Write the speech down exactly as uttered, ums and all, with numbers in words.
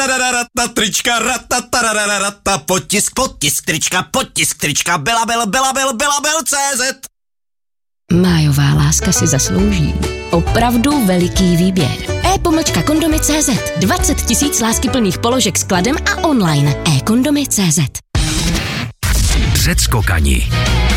rata, trička, rata, rata, potisk, potisk, trička, potisk, trička, byla, byl, byla, byl, byla, byl, cé zet. Májová láska si zaslouží opravdu veliký výběr. e-pomlčka kondomy tečka cé zet. dvacet tisíc láskyplných položek s kladem a online. e-kondomy tečka cé zet. Předskokani.